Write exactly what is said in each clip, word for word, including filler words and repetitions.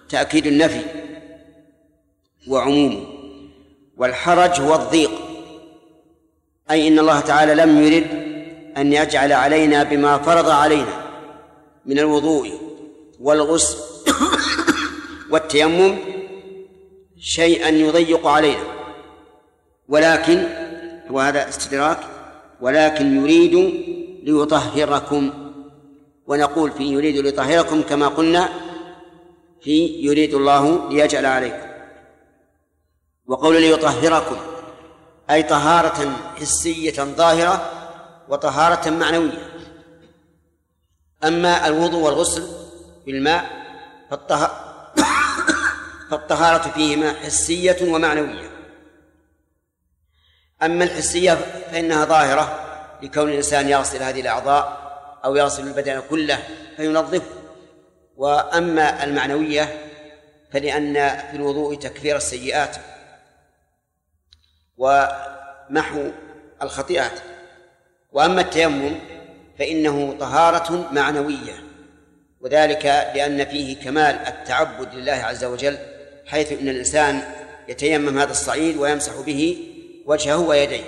تأكيد النفي وعمومه. والحرج هو الضيق، أي إن الله تعالى لم يرد أن يجعل علينا بما فرض علينا من الوضوء والغسل والتيمم شيئا يضيق علينا، ولكن وهذا استدراك، ولكن يريد ليطهركم. ونقول في يريد ليطهركم كما قلنا في يريد الله ليجعل عليكم. وقول ليطهركم أي طهارة حسية ظاهرة وطهارة معنوية. أما الوضوء والغسل بالماء فالطهارة فيهما حسية ومعنوية. أما الحسية فإنها ظاهرة لكون الإنسان يغسل هذه الأعضاء أو يغسل البدن كله فينظفه. وأما المعنوية فلأن في الوضوء تكفير السيئات ومحو الخطيئات. وأما التيمم فإنه طهارة معنوية، وذلك لأن فيه كمال التعبد لله عز وجل، حيث إن الإنسان يتيمم هذا الصعيد ويمسح به وجهه ويديه.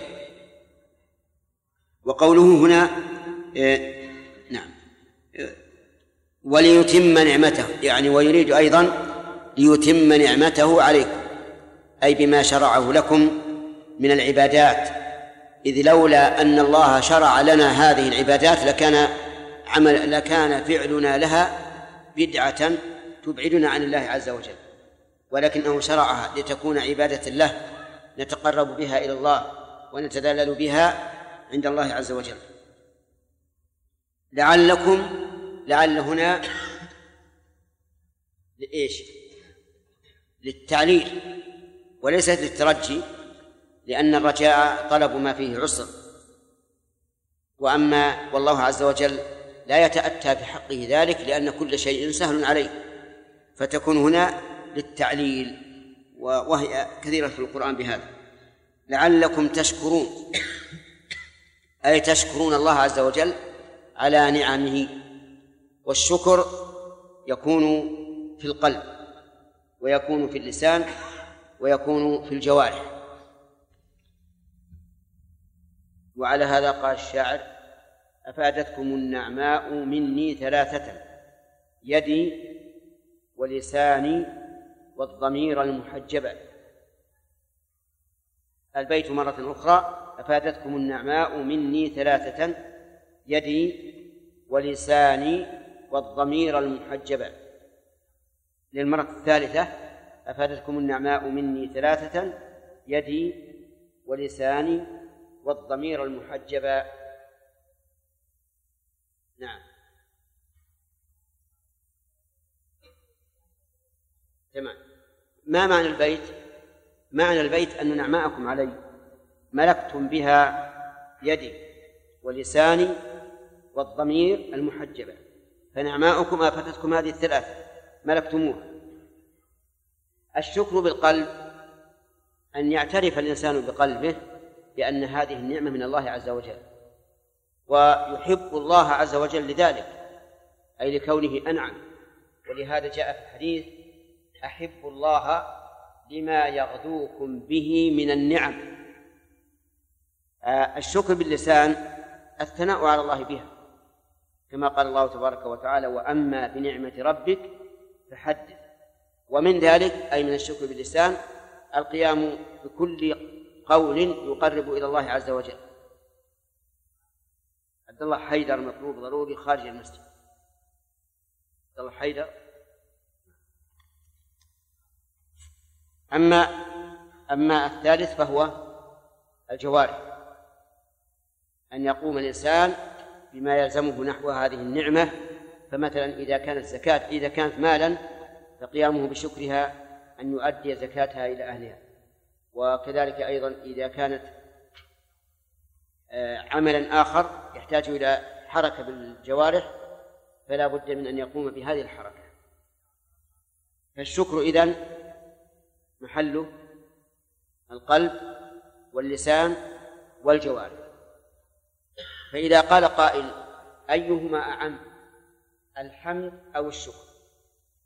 وقوله هنا إيه نعم إيه وليتم نعمته، يعني ويريد أيضا ليتم نعمته عليكم، أي بما شرعه لكم من العبادات، إذ لولا أن الله شرع لنا هذه العبادات لكان عمل لكان فعلنا لها بدعة تبعدنا عن الله عز وجل، ولكنه شرعها لتكون عبادة له نتقرب بها إلى الله ونتدلل بها عند الله عز وجل. لعلكم، لعل هنا لإيش؟ للتعليل وليست للترجي، لأن الرجاء طلب ما فيه عسر، وأما والله عز وجل لا يتأتى بحقه ذلك لأن كل شيء سهل عليه، فتكون هنا للتعليل، وهي كثيرة في القرآن بهذا. لعلكم تشكرون أي تشكرون الله عز وجل على نعمه. والشكر يكون في القلب ويكون في اللسان ويكون في الجوارح. وعلى هذا قال الشاعر: أفادتكم النعماء مني ثلاثة، يدي ولساني والضمير المحجبة. البيت مرة أخرى: أفادتكم النعماء مني ثلاثة، يدي ولساني والضمير المحجبة. للمرة الثالثة: أفادتكم النعماء مني ثلاثة، يدي ولساني والضمير المحجبة. نعم تمام. ما معنى البيت؟ معنى البيت أن نعماءكم علي ملكتم بها يدي ولساني والضمير المحجبة، فنعماءكم آفتتكم هذه الثلاثة ملكتموها. الشكر بالقلب أن يعترف الإنسان بقلبه بأن هذه النعمة من الله عز وجل، ويحب الله عز وجل لذلك، أي لكونه أنعم. ولهذا جاء في الحديث: أحب الله لما يغدوكم به من النعم. الشكر باللسان الثناء على الله بها، كما قال الله تبارك وتعالى: وأما بنعمة ربك فحدث. ومن ذلك أي من الشكر باللسان القيام بكل قول يقرب إلى الله عز وجل. عبد الله حيدر مطلوب ضروري خارج المسجد. عبد الله حيدر. أما أما الثالث فهو الجوارح، أن يقوم الإنسان بما يلزمه نحو هذه النعمة. فمثلا إذا كانت زكاة إذا كانت مالا فقيامه بشكرها أن يؤدي زكاتها إلى أهلها، وكذلك أيضا إذا كانت عملا آخر يحتاج إلى حركة بالجوارح فلا بد من أن يقوم بهذه الحركة. فالشكر إذن محله القلب واللسان والجوارح. فإذا قال قائل: أيهما أعم، الحمد أو الشكر؟